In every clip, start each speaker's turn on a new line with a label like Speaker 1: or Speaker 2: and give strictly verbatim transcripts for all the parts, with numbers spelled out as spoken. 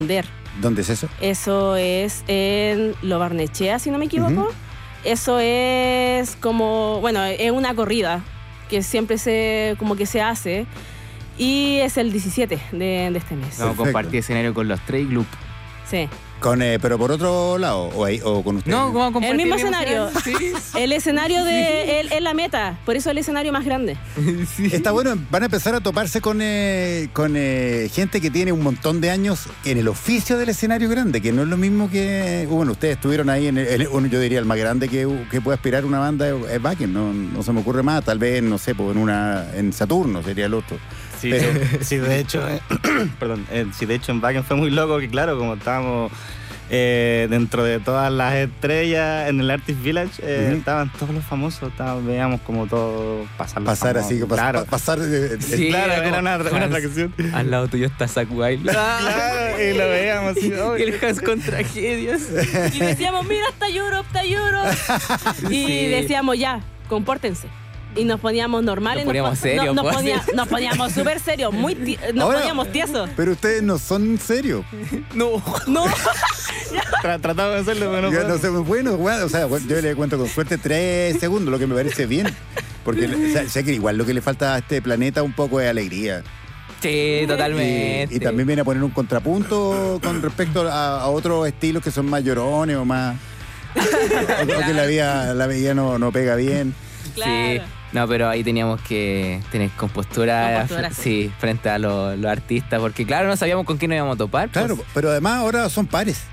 Speaker 1: ¿Dónde es eso?
Speaker 2: Eso es en Lo Barnechea, si no me equivoco.
Speaker 1: Uh-huh.
Speaker 2: Eso es como, bueno, es una corrida que siempre se, como que se hace. Y es el diecisiete de, de este mes.
Speaker 3: Vamos a compartir escenario con los Stray Group.
Speaker 2: Sí.
Speaker 1: Con, eh, pero por otro lado, o, ahí, o con ustedes.
Speaker 3: No, ¿cómo
Speaker 2: el mismo escenario.
Speaker 3: Sí.
Speaker 2: El escenario de el, es la meta, por eso el escenario más grande.
Speaker 1: Sí. Está bueno, van a empezar a toparse con, eh, con eh, gente que tiene un montón de años en el oficio del escenario grande, que no es lo mismo que, bueno, ustedes estuvieron ahí en el, el yo diría el más grande que, que puede aspirar una banda es Wacken, no, no se me ocurre más, tal vez, no sé, pues en una en Saturno sería el otro.
Speaker 4: Sí,
Speaker 1: pero...
Speaker 4: sí, de hecho, eh, perdón, eh, sí, de hecho en Wacken fue muy loco que claro, como estábamos eh, dentro de todas las estrellas en el Artist Village, eh, uh-huh. estaban todos los famosos, estábamos, veíamos como todo pasar.
Speaker 1: Pasar
Speaker 4: famosos,
Speaker 1: así,
Speaker 4: claro.
Speaker 1: pa, pasar. Eh,
Speaker 3: sí,
Speaker 4: claro,
Speaker 3: era,
Speaker 4: era una, una atracción.
Speaker 3: Al lado tuyo está Zack Wild.
Speaker 4: Claro, y lo veíamos así. Oh,
Speaker 3: y el Hans con tragedias.
Speaker 2: Y decíamos, mira, está Europe, está Europe. Y sí. decíamos, ya, compórtense. Y nos poníamos normales.
Speaker 3: Nos poníamos serios.
Speaker 2: No, nos, ponía, nos poníamos súper serios, muy ti- nos Ahora, poníamos tiesos.
Speaker 1: Pero ustedes no son serios.
Speaker 2: No, no.
Speaker 4: Tra- Tratamos de hacerlo, pero no
Speaker 1: yo no sé, bueno, bueno, o sea, yo le cuento con suerte tres segundos, lo que me parece bien. Porque o sea, sé que igual lo que le falta a este planeta un poco es alegría.
Speaker 3: Sí, totalmente.
Speaker 1: Y, y también viene a poner un contrapunto con respecto a, a otros estilos que son más llorones o más... o claro. que la vida, la vida no, no pega bien.
Speaker 2: Claro.
Speaker 3: Sí. No, pero ahí teníamos que tener compostura,
Speaker 2: compostura
Speaker 3: sí. sí, frente a los, los artistas, porque claro, no sabíamos con quién nos íbamos a topar.
Speaker 1: Claro,
Speaker 3: pues.
Speaker 1: Pero además ahora son pares.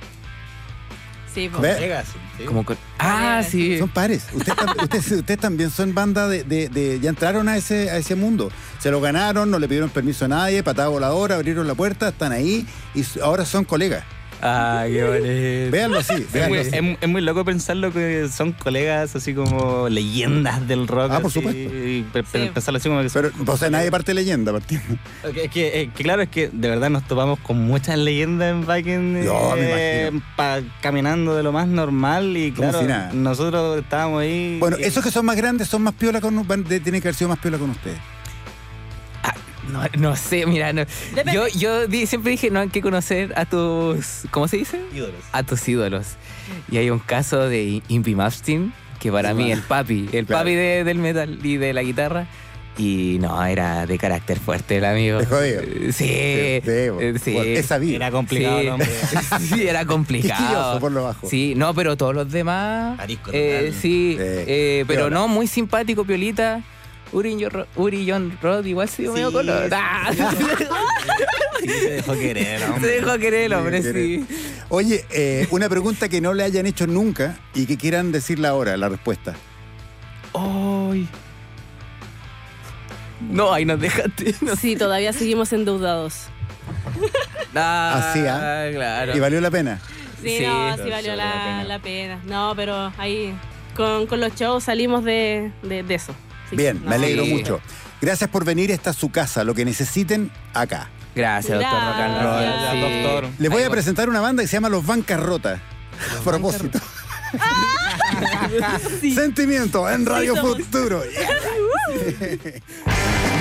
Speaker 2: Sí,
Speaker 4: pues. Colegas. Sí.
Speaker 3: Como con... Ah, sí.
Speaker 1: Son pares. Ustedes usted, usted también son banda de, de, de... Ya entraron a ese, a ese mundo. Se lo ganaron, no le pidieron permiso a nadie, patada voladora, abrieron la puerta, están ahí y ahora son colegas.
Speaker 3: Ah, qué bonito.
Speaker 1: Véanlo así, véanlo
Speaker 4: es,
Speaker 1: así.
Speaker 4: Muy, es, es muy loco pensarlo que son colegas así como leyendas del rock.
Speaker 1: Ah, por
Speaker 4: así,
Speaker 1: supuesto.
Speaker 4: Y pe-
Speaker 2: sí.
Speaker 4: pensarlo así como que
Speaker 1: Pero, o sea, nadie parte leyenda partiendo.
Speaker 4: Es que, es que claro, es que de verdad nos topamos con muchas leyendas en Wacken.
Speaker 1: Yo me
Speaker 4: eh,
Speaker 1: imagino.
Speaker 4: Pa, caminando de lo más normal y claro,
Speaker 1: si nada.
Speaker 4: nosotros estábamos ahí.
Speaker 1: Bueno,
Speaker 4: y,
Speaker 1: esos que son más grandes son más piola con... Tienen que haber sido más piola con ustedes.
Speaker 3: No, no sé, mira, no. yo, yo di, siempre dije, no hay que conocer a tus, ¿cómo se dice?
Speaker 4: Ídolos.
Speaker 3: A tus ídolos. Y hay un caso de Yngwie Malmsteen, que para mí el papi, el
Speaker 1: Claro.
Speaker 3: papi de, del metal y de la guitarra. Y no, era de carácter fuerte el amigo.
Speaker 1: ¿De jodido?
Speaker 3: Sí,
Speaker 1: Sí,
Speaker 3: eh, sí.
Speaker 1: bueno, esa vida.
Speaker 4: Era complicado,
Speaker 3: Sí.
Speaker 4: el hombre.
Speaker 3: Sí, era complicado.
Speaker 1: Quisquilloso por lo bajo.
Speaker 3: Sí, no, pero todos los demás.
Speaker 4: Arisco
Speaker 3: eh,
Speaker 4: total.
Speaker 3: sí,
Speaker 1: Sí,
Speaker 3: eh, pero
Speaker 1: piola.
Speaker 3: no, muy simpático, piolita. Uri, John Ro- Uri John Rod igual se dio
Speaker 4: Sí,
Speaker 3: medio color.
Speaker 4: sí.
Speaker 3: Ah.
Speaker 4: Sí, se dejó querer,
Speaker 3: Se
Speaker 4: hombre.
Speaker 3: dejó querer el hombre,
Speaker 1: Sí,
Speaker 3: sí.
Speaker 1: Oye, eh, una pregunta que no le hayan hecho nunca y que quieran decirla ahora, la respuesta.
Speaker 3: Ay. No, ahí nos dejaste. No.
Speaker 2: Sí, todavía seguimos endeudados.
Speaker 3: Ah,
Speaker 1: Así, ¿ah?
Speaker 3: claro.
Speaker 1: ¿Y valió la pena?
Speaker 2: Sí,
Speaker 3: Sí,
Speaker 2: no,
Speaker 3: sí,
Speaker 2: sí valió
Speaker 4: sí,
Speaker 2: la,
Speaker 4: valió la pena.
Speaker 2: la pena. No, pero ahí con, con los shows salimos de, de, de eso. Así que,
Speaker 1: Bien,
Speaker 2: no.
Speaker 1: me alegro
Speaker 3: Sí.
Speaker 1: mucho. Gracias por venir, esta es su casa, lo que necesiten, acá.
Speaker 3: Gracias, doctor Rock and Roll.
Speaker 2: Gracias,
Speaker 3: Sí.
Speaker 4: doctor.
Speaker 1: Les voy
Speaker 3: Ahí
Speaker 1: a
Speaker 3: voy.
Speaker 1: presentar una banda que se llama Los Bancarrota. A propósito.
Speaker 2: Sí.
Speaker 1: Sentimiento en Radio
Speaker 2: somos.
Speaker 1: Futuro. Yeah.